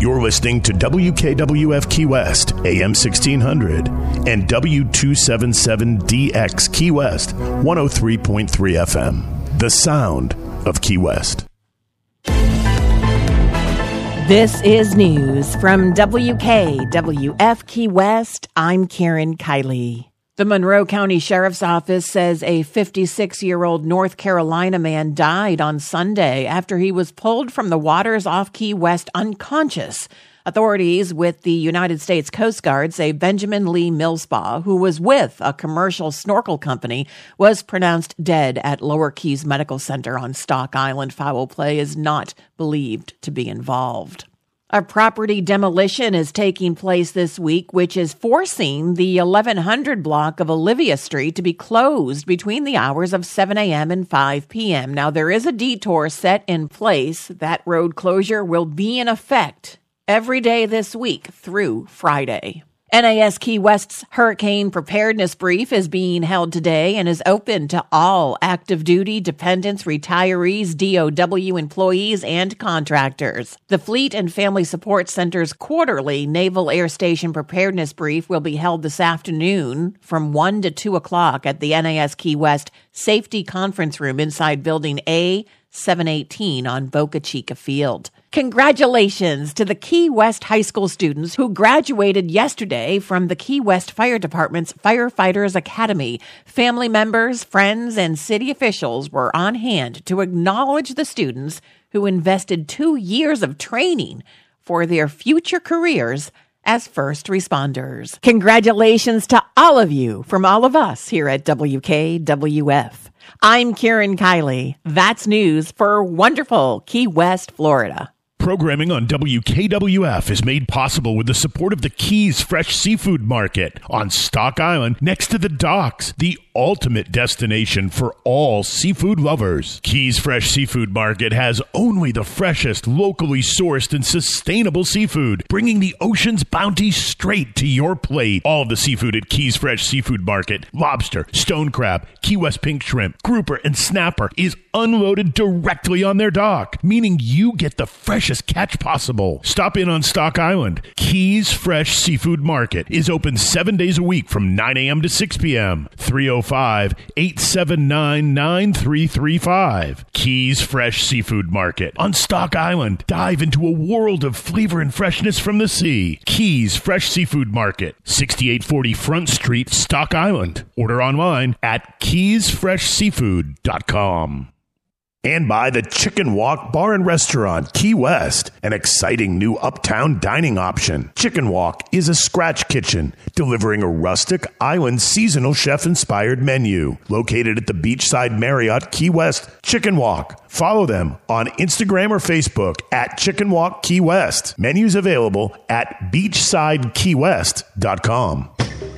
You're listening to WKWF Key West, AM 1600, and W277DX Key West, 103.3 FM. The sound of Key West. This is news from WKWF Key West. I'm Karen Kiley. The Monroe County Sheriff's Office says a 56-year-old North Carolina man died on Sunday after he was pulled from the waters off Key West unconscious. Authorities with the United States Coast Guard say Benjamin Lee Millspaugh, who was with a commercial snorkel company, was pronounced dead at Lower Keys Medical Center on Stock Island. Foul play is not believed to be involved. A property demolition is taking place this week, which is forcing the 1100 block of Olivia Street to be closed between the hours of 7 a.m. and 5 p.m. Now, there is a detour set in place. That road closure will be in effect every day this week through Friday. NAS Key West's Hurricane Preparedness Brief is being held today and is open to all active duty, dependents, retirees, DOW employees, and contractors. The Fleet and Family Support Center's quarterly Naval Air Station Preparedness Brief will be held this afternoon from 1 to 2 o'clock at the NAS Key West Safety Conference Room inside Building A718 on Boca Chica Field. Congratulations to the Key West High School students who graduated yesterday from the Key West Fire Department's Firefighters Academy. Family members, friends, and city officials were on hand to acknowledge the students who invested 2 years of training for their future careers as first responders. Congratulations to all of you from all of us here at WKWF. I'm Karen Kiley. That's news for wonderful Key West, Florida. Programming on WKWF is made possible with the support of the Keys Fresh Seafood Market on Stock Island next to the docks, the ultimate destination for all seafood lovers. Keys Fresh Seafood Market has only the freshest, locally sourced and sustainable seafood, bringing the ocean's bounty straight to your plate. All of the seafood at Keys Fresh Seafood Market, lobster, stone crab, Key West pink shrimp, grouper, and snapper is unloaded directly on their dock, meaning you get the freshest catch possible. Stop in on Stock Island. Keys Fresh Seafood Market is open 7 days a week from 9 a.m. to 6 p.m. 305-879-9335. Keys Fresh Seafood Market on Stock Island. Dive into a world of flavor and freshness from the sea. Keys Fresh Seafood Market, 6840 Front Street, Stock Island. Order online at keysfreshseafood.com. And by the Chicken Walk Bar and Restaurant, Key West, an exciting new uptown dining option. Chicken Walk is a scratch kitchen, delivering a rustic, island, seasonal chef-inspired menu. Located at the Beachside Marriott, Key West, Chicken Walk. Follow them on Instagram or Facebook at Chicken Walk Key West. Menus available at beachsidekeywest.com.